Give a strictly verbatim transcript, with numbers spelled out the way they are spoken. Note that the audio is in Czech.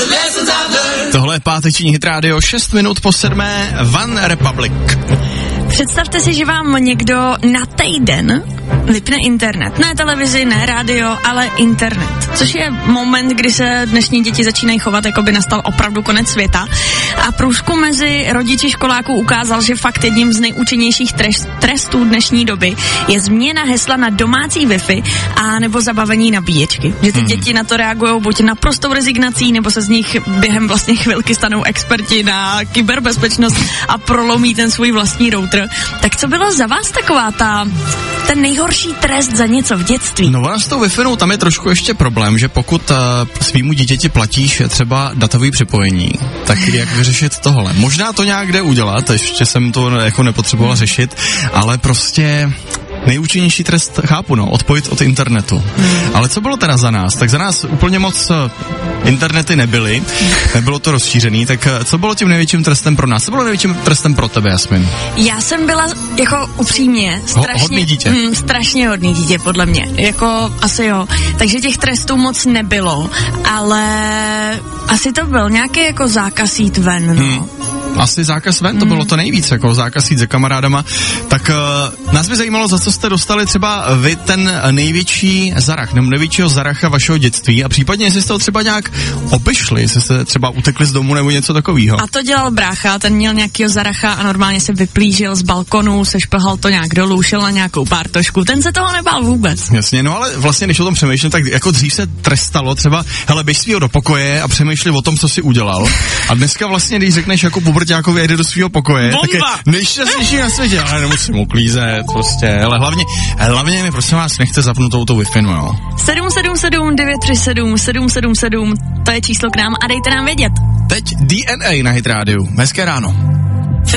Tohle je páteční Hit Radio, šest minut po sedmé, One Republic. Představte si, že vám někdo na týden vypne internet. Ne televizi, ne rádio, ale internet. Což je moment, kdy se dnešní děti začínají chovat, jako by nastal opravdu konec světa. A průzkum mezi rodiči školáků ukázal, že fakt jedním z nejúčinnějších trest, trestů dnešní doby je změna hesla na domácí Wi-Fi a nebo zabavení nabíječky. Že ty hmm. děti na to reagují buď naprostou rezignací, nebo se z nich během vlastně chvilky stanou experti na kyberbezpečnost a prolomí ten svůj vlastní router. Tak co bylo za vás taková ta, ten nejhorší trest za něco v dětství? No ona s tou Wi-Fi tam je trošku ještě problém, že pokud uh, svýmu dítěti platíš třeba datový připojení, tak jak vyřešit tohle? Možná to nějak jde udělat, ještě jsem to jako nepotřeboval řešit, ale prostě nejúčinnější trest, chápu, no, odpojit od internetu. Hmm. Ale co bylo teda za nás? Tak za nás úplně moc internety nebyly, nebylo to rozšířený, tak co bylo tím největším trestem pro nás? Co bylo největším trestem pro tebe, Jasmin? Já jsem byla jako upřímně strašně, hodný dítě. Mm, strašně hodný dítě, podle mě. Jako asi jo. Takže těch trestů moc nebylo, ale asi to byl nějaký jako zákaz jít ven, no. Hmm. Asi zákaz ven, to bylo to nejvíc, jako zákaz jít se kamarádama. Tak uh, nás by zajímalo, za co jste dostali třeba vy ten největší zarach, nebo největšího zaracha vašeho dětství a případně, jestli jste ho třeba nějak obešli, jestli jste třeba utekli z domu nebo něco takového. A to dělal brácha, ten měl nějakýho zaracha a normálně se vyplížil z balkonu, sešplhal to nějak dolů, šel na nějakou pártošku, ten se toho nebál vůbec. Jasně, no ale vlastně, když o tom přemýšlím, tak jako dřív se trestalo třeba, hele, běž svýho do pokoje a přemýšlí o tom, co si udělal. A dneska vlastně, když řekneš jako puberťákovi, jede do svého pokoje, Bomba! tak je nejšťastnější na světě, ale nemusím uklízet, prostě, ale hlavně, hlavně mi prosím vás nechte zapnutou tu Wi-Fi, no jo. sedm sedm sedm devět tři sedm sedm sedm sedm, to je číslo k nám a dejte nám vědět. Teď D N A na Hit Radio. Hezké ráno.